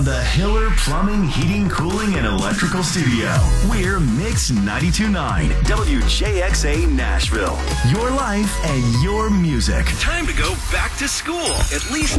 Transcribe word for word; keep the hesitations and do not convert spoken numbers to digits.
From the Hiller Plumbing, Heating, Cooling, and Electrical Studio, we're Mix ninety-two point nine, W J X A Nashville. Your life and your music. Time to go back to school. At least